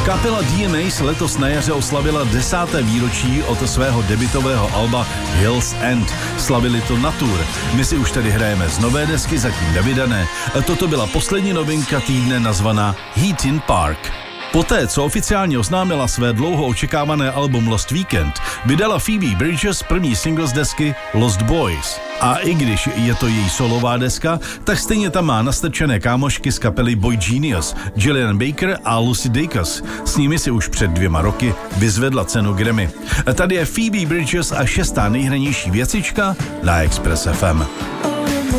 Kapela DMA letos na jaře oslavila 10. výročí od svého debutového alba Hills End. Slavili to na tour. My si už tady hrajeme z nové desky, zatím nevydané. Toto byla poslední novinka týdne nazvaná Heat in Park. Poté, co oficiálně oznámila své dlouho očekávané album Lost Weekend, vydala Phoebe Bridgers první single z desky Lost Boys. A i když je to její solová deska, tak stejně tam má nastrčené kámošky z kapely Boy Genius, Gillian Baker a Lucy Dacus. S nimi si už před 2 roky vyzvedla cenu Grammy. A tady je Phoebe Bridgers a 6. nejhranější věcička na Express FM.